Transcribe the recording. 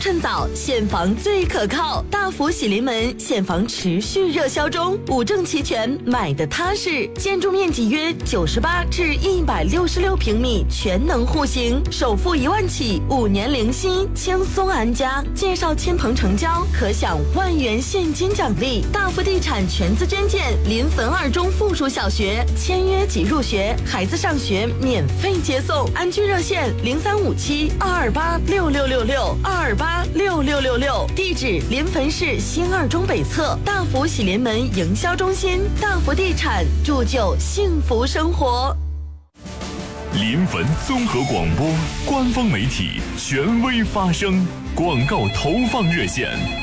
趁早，现房最可靠。大福喜临门现房持续热销中，五证齐全，买的踏实。建筑面积约98至166平米，全能户型，首付1万起，5年零息，轻松安家。介绍亲朋成交，可享1万元现金奖励。大福地产全资捐建临汾2中附属小学，签约即入学，孩子上学免费接送。安居热线0357-228-6666，228-6666。地址临汾市新2中北侧，大福喜临门营销中心。大福地产，铸就幸福生活。 临汾综合广播官方媒体，权威发声。广告投放热线